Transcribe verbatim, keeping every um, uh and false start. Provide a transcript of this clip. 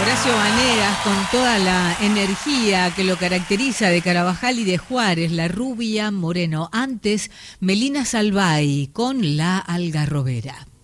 Horacio Banegas con toda la energía que lo caracteriza de Carabajal y de Juárez, la rubia Moreno. Antes, Melina Salvay con La Algarrobera.